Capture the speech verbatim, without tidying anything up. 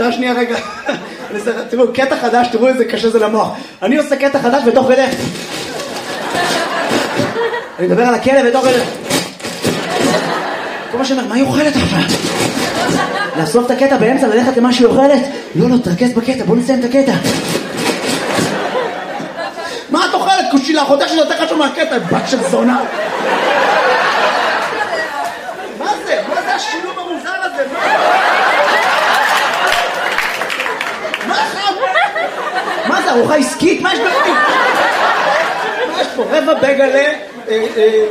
שעה שנייה רגע. תראו, קטע חדש, תראו איזה קשה זה למוח. אני עושה קטע חדש בתוך כדי. אני מדבר על הכלב בתוך כדי. כל מה שאומר, מה היא אוכלת עכשיו? לאסוף את הקטע באמצע, ללכת למה שהיא אוכלת? לא, לא, תרכז בקטע, בוא נסיים את הקטע. מה את אוכלת? קושילה, חודש שזה יותר חשוב מהקטע, בת של זונה. מה זה? מה זה השילוב המוזר הזה? מה אחד? מה זה, ארוחה עסקית? מה יש בפנים? מה יש פה? רבע בגלה...